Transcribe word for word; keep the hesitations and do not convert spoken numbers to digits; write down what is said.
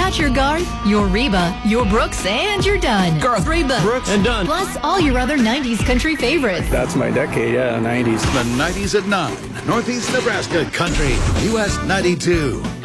got your Garth, your Reba, your Brooks, and you're done. Garth, Reba, Brooks, and done. Plus all your other nineties country favorites. That's my decade, yeah, nineties. The nineties at nine. Northeast Nebraska Country, U S ninety-two.